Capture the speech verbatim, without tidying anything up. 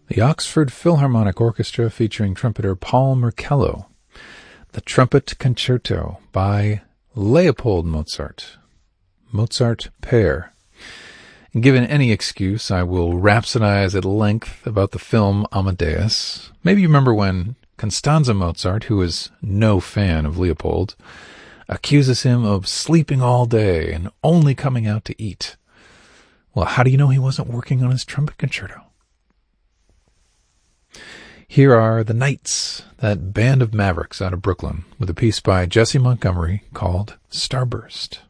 The Oxford Philharmonic Orchestra featuring trumpeter Paul Merkello. The Trumpet Concerto by Leopold Mozart. Mozart Pair. Given any excuse, I will rhapsodize at length about the film Amadeus. Maybe you remember when Constanze Mozart, who is no fan of Leopold, accuses him of sleeping all day and only coming out to eat. Well, how do you know he wasn't working on his trumpet concerto? Here are the Knights, that band of mavericks out of Brooklyn, with a piece by Jesse Montgomery called Starburst.